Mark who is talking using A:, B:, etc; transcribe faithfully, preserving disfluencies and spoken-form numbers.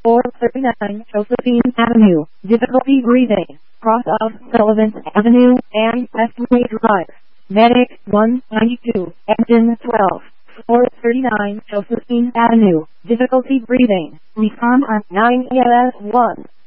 A: four thirty-nine Josephine Avenue, difficulty breathing, cross of Sullivan Avenue and Westway Drive. Medic one ninety-two, engine twelve, four thirty-nine Josephine Avenue, difficulty breathing, respond on nine E L S one.